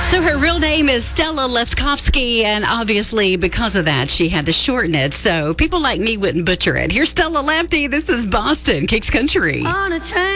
So her real name is Stella Lefkovsky, and obviously because of that, she had to shorten it so people like me wouldn't butcher it. Here's Stella Lefty. This is Boston Kicks Country. On a train.